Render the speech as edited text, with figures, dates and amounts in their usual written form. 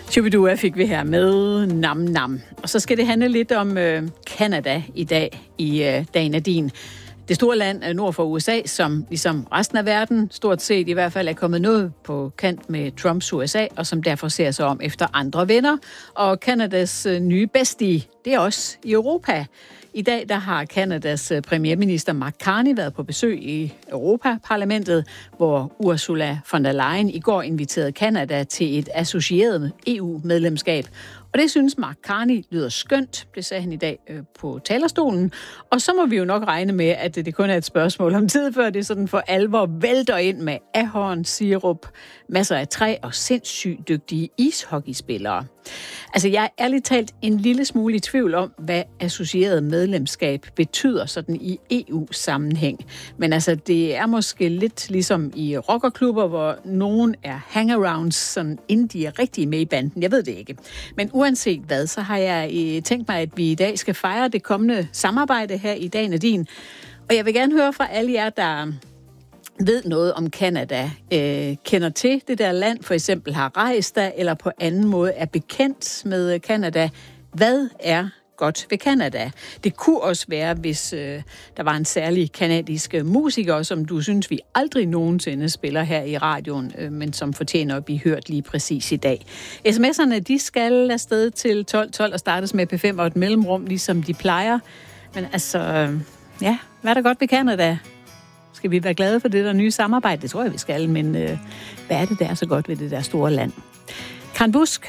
Shubidua fik vi her med Nam Nam. Og så skal det handle lidt om Canada i dag i Dagen er din. Det store land nord for USA, som ligesom resten af verden stort set i hvert fald er kommet noget på kant med Trumps USA, og som derfor ser sig om efter andre venner. Og Canadas nye bestie, det er også i Europa. I dag der har Canadas premierminister Mark Carney været på besøg i Europaparlamentet, hvor Ursula von der Leyen i går inviterede Canada til et associeret EU-medlemskab. Og det synes Mark Carney lyder skønt, det sagde han i dag på talerstolen. Og så må vi jo nok regne med, at det kun er et spørgsmål om tid, før det sådan for alvor vælter ind med ahorn, sirup, masser af træ og sindssygt dygtige ishockeyspillere. Altså, jeg er ærligt talt en lille smule i tvivl om, hvad associeret medlemskab betyder sådan i EU-sammenhæng. Men altså, det er måske lidt ligesom i rockerklubber, hvor nogen er hangarounds, sådan inden de er rigtig med i banden. Jeg ved det ikke. Men uanset hvad, så har jeg tænkt mig, at vi i dag skal fejre det kommende samarbejde her i Dagen er din. Og jeg vil gerne høre fra alle jer, der ved noget om Canada, kender til det der land, for eksempel har rejst der, eller på anden måde er bekendt med Canada. Hvad er godt ved Canada? Det kunne også være, hvis der var en særlig kanadisk musiker, som du synes, vi aldrig nogensinde spiller her i radioen, men som fortjener at blive hørt lige præcis i dag. SMS'erne, de skal afsted til 1212 og startes med P5 og et mellemrum, ligesom de plejer. Men altså, ja, hvad er der godt ved Canada? Skal vi være glade for det der nye samarbejde? Det tror jeg, vi skal, men hvad er det, der er så godt ved det der store land? Karen Busk